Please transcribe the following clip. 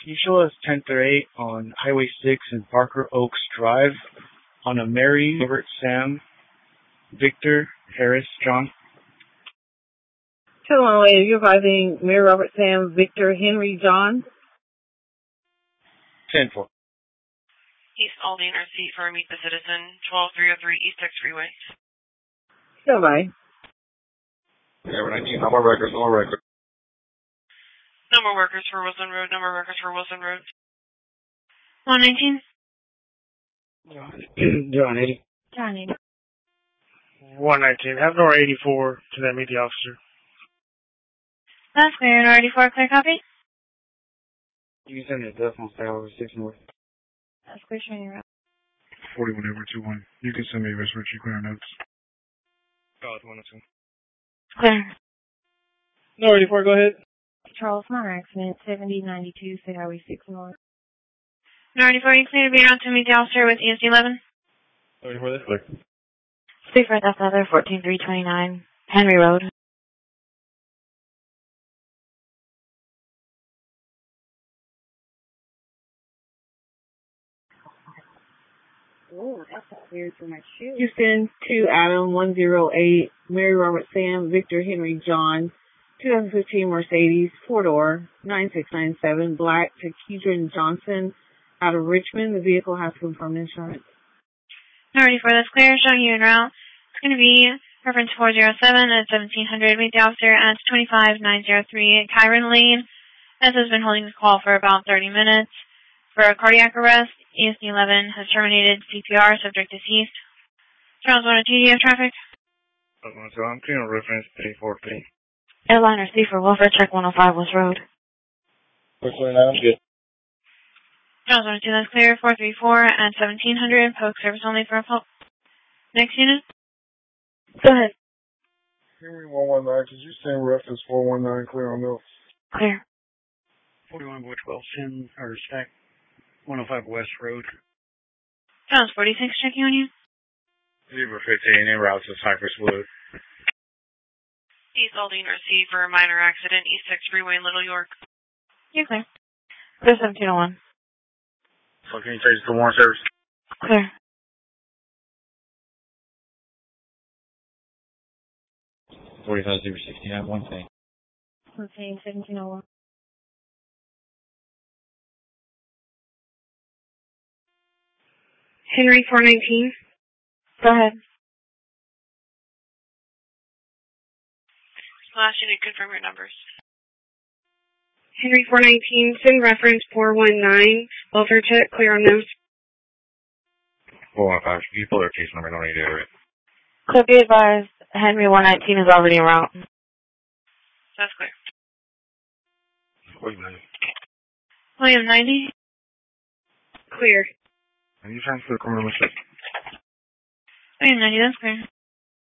Can you show us 1038 on Highway 6 in Parker Oaks Drive on a Mary, Robert, Sam, Victor, Harris, John? Tell on way, you're advising Mary, Robert, Sam, Victor, Henry, John. 10-4. East Aldine, receipt for Meet the Citizen, 12303 East X Freeway. Still by. Yeah, 19, no more records, no more records. No more workers for Wilson Road, no more workers for Wilson Road. 119? John 80. John 80. 119. Have door 84 to that meet the officer. That's clear. No 84, clear copy? You can send me a decimal style over 6 north. That's clear, showing your route. 41 over 21. You can send me a Richie clear notes. Oh, it's 102. Clear. No 84, go ahead. Charles, minor accident, 7092, State Highway 6 North. No 84, you clear to be around to meet the officer with ESD 11? No 84, that's clear. Speak for that's other 14329, Henry Road. Oh, that's weird for my shoe. Houston, 2 Adam, 108, Mary, Robert, Sam, Victor, Henry, John, 2015 Mercedes, 4-door, 9697, black, to Kedron Johnson, out of Richmond. The vehicle has confirmed insurance. No 84, that's clear, showing you en route. It's going to be reference 407 at 1700. Meet the officer at 25903 at Kyron Lane. As has been holding the call for about 30 minutes. For a cardiac arrest, ESD 11 has terminated CPR, subject deceased. Charles 102, do you have traffic? So I'm clear on reference 343. Airliner C for welfare check 105 West Road. Quick one, I'm good. Charles 102, that's clear. 434 at 1700. Poke service only for a pulp. Next unit? Go ahead. Henry 119, could you send reference 419 clear on those? Clear. 41 by 12, send or stack 105 West Road. Charles 46, checking on you. Zebra 15 en route to Cypress Wood. East Aldine receipt for a minor accident, East 6 Freeway, Little York. You're clear. Clear 1701. So can you trace it to warrant service? Clear. $45,060, I have one thing. Okay, 1701. Henry 419. Go ahead. Last unit, confirm your numbers. Henry 419, send reference 419. Welfare check, clear on those. 415, can you pull their case number? I don't need to do it. Could be advised, Henry 119 is already en route. That's clear. William 90. Clear. Have you transferred the criminal machine? William 90, that's clear.